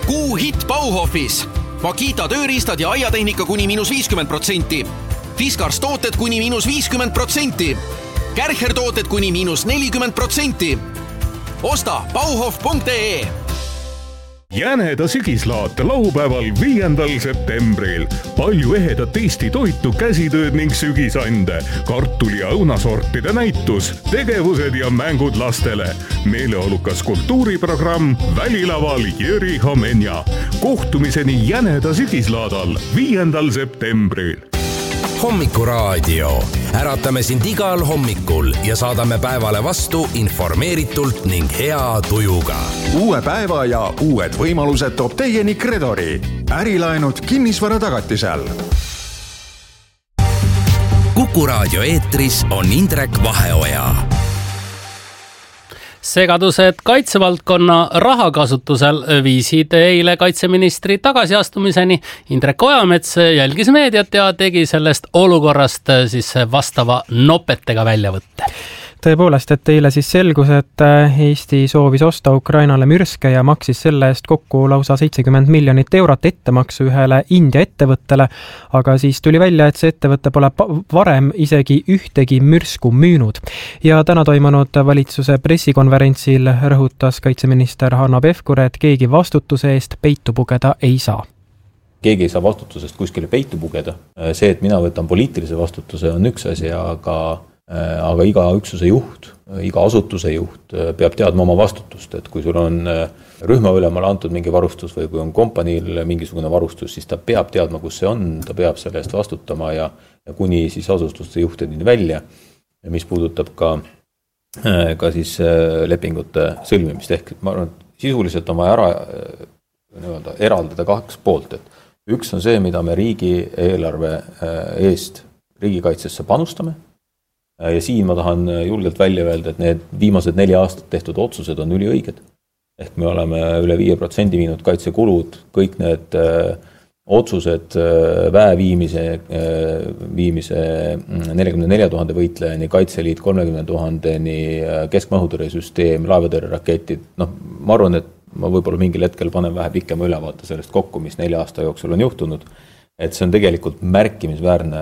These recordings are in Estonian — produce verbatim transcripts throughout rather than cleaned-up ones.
Kuu hitt Bauhofis. Makita tööriistad ja aiatehnika kuni miinus viiskümmend protsenti. Fiskars tooted kuni miinus viiskümmend protsenti. Kärcher tooted kuni miinus nelikümmend protsenti. Osta bauhof punkt ee. Jäneda sügislaat laupäeval viiendal septembril. Palju ehedat Eesti toitu, käsitööd ning sügisande, kartuli ja õunasortide näitus, tegevused ja mängud lastele. Meeleolukas kultuuriprogramm Välilaval Jüri Homenja. Kohtumiseni Jäneda sügislaadal viiendal septembril. Hommikuraadio. Äratame sind igal hommikul ja saadame päevale vastu informeeritult ning hea tujuga. Uue päeva ja uued võimalused toob teieni Kredori. Ärilaenud kinnisvara tagatisel. Kukuraadio eetris on Indrek Vaheoja. Segadused kaitsevaldkonna rahakasutusel viisid eile kaitseministri tagasiastumiseni. Indrek Ojamets jälgis meediat ja tegi sellest olukorrast siis vastava nopetega väljavõtte. Tõepoolest, et eile siis selgus, et Eesti soovis osta Ukrainale mürske ja maksis selle eest kokku lausa seitsekümmend miljonit eurot ettemaksu ühele India ettevõttele, aga siis tuli välja, et see ettevõte pole varem isegi ühtegi mürsku müünud. Ja täna toimunud valitsuse pressikonverentsil rõhutas kaitseminister Hanno Pevkur, et keegi vastutuse eest peitu pugeda ei saa. Keegi ei saa vastutusest kuskile peitu pugeda. See, et mina võtan poliitilise vastutuse, on üks asi, aga aga iga üksuse juht, iga asutuse juht peab teadma oma vastutust, et kui sul on rühma ülemale antud mingi varustus või kui on kompaniil mingisugune varustus, siis ta peab teadma, kus see on, ta peab selle eest vastutama ja, ja kuni siis asutuste juhtedini välja, mis puudutab ka, ka siis lepingute sõlmimist. Ehk ma arvan, et sisuliselt on vaja ära, nii-öelda, eraldada kaks poolt, et üks on see, mida me riigi eelarve eest riigikaitsesse panustame. Ja siin ma tahan julgelt välja öelda, et need viimased neli aastat tehtud otsused on üliõiged. Ehk me oleme üle viie protsendi viinud kaitsekulud, kõik need otsused väe viimise, viimise nelikümmend neli tuhande võitlejani, Kaitseliit kolmekümne tuhandeni, keskmaa-õhutõrjesüsteem, laevatõrjeraketid. No, ma arvan, et ma võib-olla mingil hetkel panen vähe pikema ülevaate sellest kokku, mis nelja aasta jooksul on juhtunud. Et see on tegelikult märkimisväärne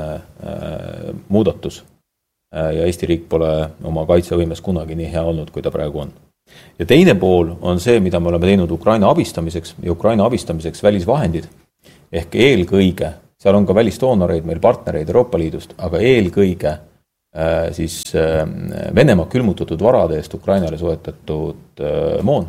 muudatus. Ja Eesti riik pole oma kaitsevõimes kunagi nii hea olnud, kui ta praegu on. Ja teine pool on see, mida me oleme teinud Ukraina abistamiseks ja Ukraina abistamiseks välisvahendid. Ehk eelkõige, seal on ka välistoonareid, meil partnereid Euroopa Liidust, aga eelkõige siis Venemaa külmutatud varade eest Ukrainale soetatud moon.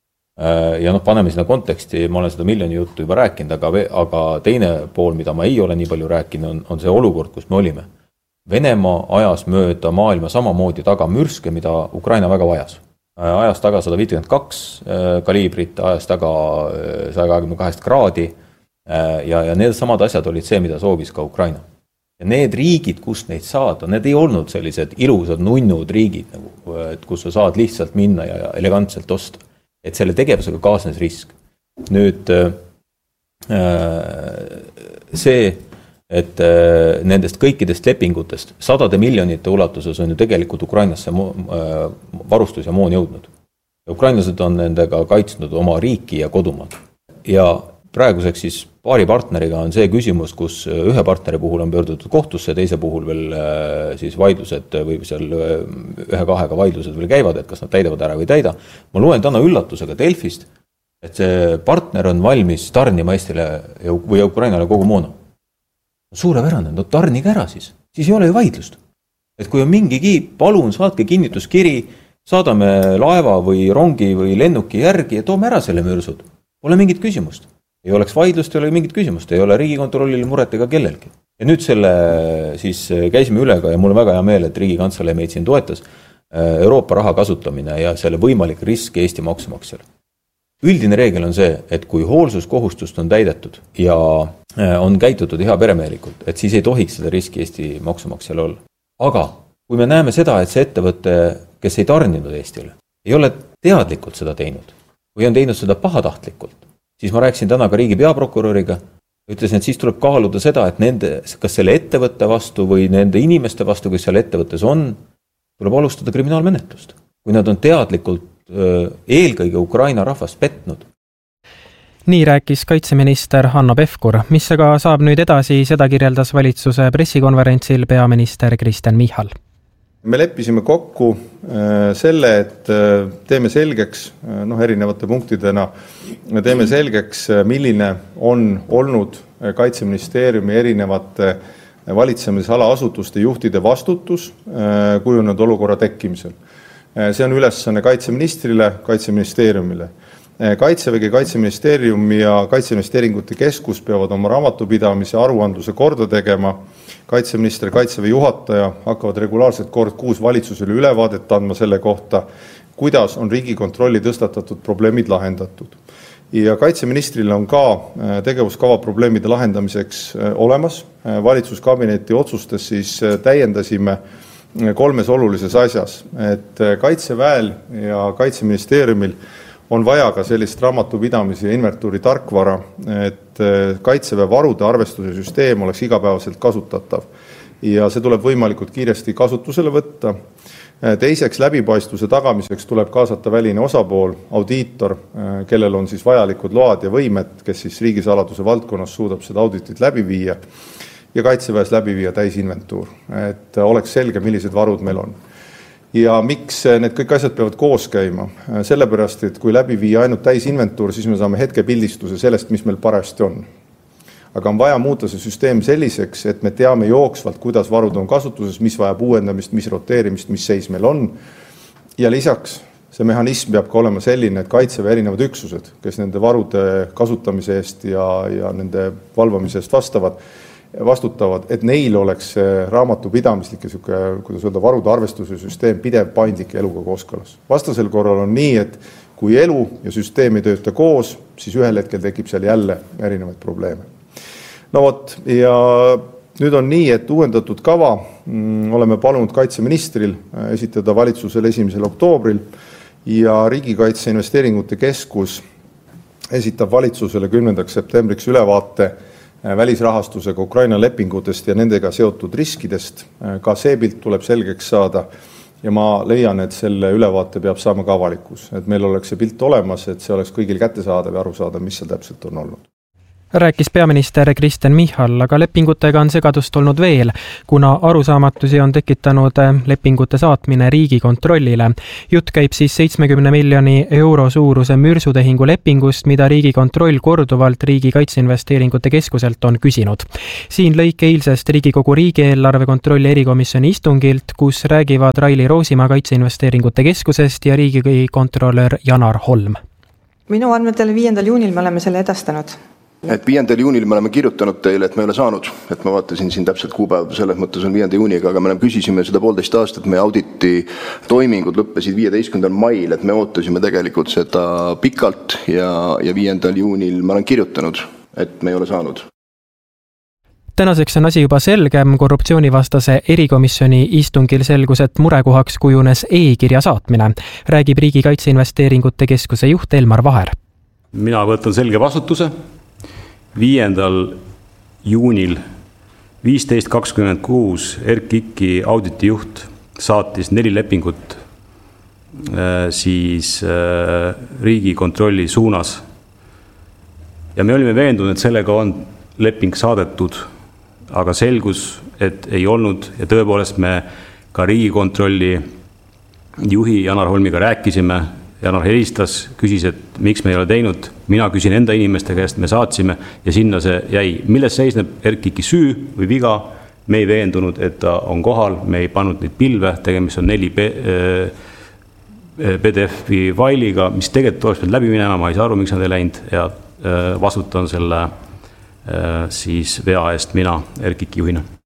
Ja noh, paneme sinna konteksti, ma olen seda miljoni juttu juba rääkinud, aga, aga teine pool, mida ma ei ole nii palju rääkinud, on, on see olukord, kus me olime. Venemaa ajas mööda maailma samamoodi taga mürske, mida Ukraina väga vajas. Ajas taga sada viiskümmend kaks kaliibrit, ajas taga sada kakskümmend kaheksa kraadi ja, ja need samad asjad olid see, mida soovis ka Ukraina. Ja need riigid, kus neid saada, need ei olnud sellised ilusad nunnud riigid, nagu, et kus sa saad lihtsalt minna ja elegantselt osta. Et selle tegevusega kaasnes risk. Nüüd see et nendest kõikidest lepingutest sadade miljonite ulatuses on ju tegelikult Ukrainasse varustus ja moon jõudnud. Ja ukrainlased on nendega kaitsnud oma riiki ja kodumaad. Ja praeguseks siis paari partneriga on see küsimus, kus ühe partneri puhul on pöördutud kohtusse, teise puhul veel siis vaidlused või seal ühe-kahega vaidlused veel käivad, et kas nad täidavad ära või täida. Ma loen täna üllatusega Delfist, et see partner on valmis tarnima Eestile või Ukrainale kogu moona. Suurepärane, no tarnige ära siis. Siis ei ole ju vaidlust. Et kui on mingigi, palun saatke kinnituskiri, saadame laeva või rongi või lennuki järgi ja toome ära selle mürsud. Pole mingit küsimust. Ei oleks vaidlust, ei ole mingit küsimust. Ei ole Riigikontrollil muret ega kellelgi. Ja nüüd selle siis käisime üle ka ja mul on väga hea meel, et Riigikantselei meid siin toetas Euroopa raha kasutamine ja selle võimalik risk Eesti maksumaksjale. Üldine reegel on see, et kui hoolsuskohustust on täidetud ja on käitutud hea peremeelikult, et siis ei tohiks seda riski Eesti maksumaksjale olla. Aga kui me näeme seda, et see ettevõte, kes ei tarninud Eestile, ei ole teadlikult seda teinud või on teinud seda pahatahtlikult, siis ma rääkisin täna ka riigi peaprokuröriga, ütlesin, et siis tuleb kaaluda seda, et nende, kas selle ettevõtte vastu või nende inimeste vastu, kes seal ettevõttes on, tuleb alustada kriminaalmenetlust. Kui nad on teadlikult eelkõige Ukraina rahvast petnud. Nii rääkis kaitseminister Hanno Pevkur, mis aga saab nüüd edasi, seda kirjeldas valitsuse pressikonverentsil peaminister Kristen Michal. Me leppisime kokku selle, et teeme selgeks, noh, erinevate punktidena, teeme selgeks, milline on olnud Kaitseministeeriumi erinevate valitsemisala asutuste juhtide vastutus kujunenud olukorra tekkimisel. See on ülesanne kaitseministrile, kaitseministeeriumile. Kaitsevägi, Kaitseministeerium ja Kaitseinvesteeringute Keskus peavad oma raamatupidamise aruandluse korda tegema. Kaitseminister, Kaitseväe juhataja hakkavad regulaarselt kord kuus valitsusele ülevaadet andma selle kohta, kuidas on Riigikontrolli tõstatatud probleemid lahendatud. Ja kaitseministril on ka tegevuskava probleemide lahendamiseks olemas. Valitsuskabineti otsustes siis täiendasime kolmes olulises asjas, et Kaitseväel ja Kaitseministeeriumil on vaja ka sellist raamatupidamise ja inventuuri tarkvara, et Kaitseväe varude arvestuse süsteem oleks igapäevaselt kasutatav. Ja see tuleb võimalikult kiiresti kasutusele võtta. Teiseks, läbipaistvuse tagamiseks tuleb kaasata väline osapool, audiitor, kellel on siis vajalikud load ja võimed, kes siis riigisaladuse valdkonnas suudab seda auditit läbi viia ja Kaitseväes läbi viia täisinventuur, et oleks selge, millised varud meil on. Ja miks need kõik asjad peavad koos käima? Sellepärast, et kui läbi viia ainult täisinventuur, siis me saame hetke pildistuse sellest, mis meil parajasti on. Aga on vaja muuta see süsteem selliseks, et me teame jooksvalt, kuidas varud on kasutuses, mis vajab uuendamist, mis roteerimist, mis seis meil on. Ja lisaks see mehhanism peab ka olema selline, et Kaitseväe erinevad üksused, kes nende varude kasutamise eest ja, ja nende valvamise eest vastavad, vastutavad, et neil oleks raamatupidamislik ja siuke, kuidas öelda, varude arvestuse süsteem pidev paindlik eluga kooskõlas. Vastasel korral on nii, et kui elu ja süsteem ei tööta koos, siis ühel hetkel tekib seal jälle erinevaid probleeme. No vot, ja nüüd on nii, et uuendatud kava mm, oleme palunud kaitseministril esitada valitsusele esimesel oktoobril ja Riigikaitseinvesteeringute Keskus esitab valitsusele kümnendaks septembriks ülevaate välisrahastusega Ukraina lepingutest ja nendega seotud riskidest. Ka see pilt tuleb selgeks saada ja ma leian, et selle ülevaate peab saama ka avalikkus, et meil oleks see pilt olemas, et see oleks kõigil kättesaadav ja arusaadav, mis seal täpselt on olnud. Rääkis peaminister Kristen Michal, aga lepingutega on segadust olnud veel, kuna arusaamatusi on tekitanud lepingute saatmine Riigikontrollile. Jutt käib siis seitsmekümne miljoni euro suuruse mürsutehingu lepingust, mida Riigikontroll korduvalt Riigi Kaitseinvesteeringute Keskuselt on küsinud. Siin lõike eilsest Riigikogu riigieelarve kontrolli erikomisjoni istungilt, kus räägivad Raili Roosimaa Kaitseinvesteeringute Keskusest ja riigikontrolör Janar Holm. Minu andmetel viiendal juunil me oleme selle edastanud. Et viiendal juunil me oleme kirjutanud teile, et me ei ole saanud, et ma vaatasin siin täpselt kuupäev, selles mõttes on viienda juuniga, aga me küsisime seda poolteist aastat, meie auditi toimingud lõppesid viieteistkümnendal mail, et me ootasime tegelikult seda pikalt ja, ja viiendal juunil ma olen kirjutanud, et me ei ole saanud. Tänaseks on asi juba selgem, korruptsioonivastase erikomisjoni istungil selgus, et murekohaks kujunes e-kirja saatmine, räägib Riigi Kaitseinvesteeringute Keskuse juht Elmar Vaher. Mina võtan selge vastutuse. viiendal juunil viisteist kakskümmend kuus Erkiki auditijuht saatis neli lepingut siis Riigikontrolli suunas. Ja me olime veendunud, et sellega on leping saadetud, aga selgus, et ei olnud ja tõepoolest me ka Riigikontrolli juhi Janar Holmiga rääkisime. Janar helistas, küsis, et miks me ei ole teinud. Mina küsin enda inimeste käest, me saatsime ja sinna see jäi. Milles seisneb Erkiki süü või viga? Me ei veendunud, et ta on kohal, me ei pannud neid pilve, tegemist on neli P D F-i failiga, mis tegelikult oleks läbi minema, ma ei saa aru, miks nad ei läinud ja vastutan selle siis vea eest mina Erkiki juhina.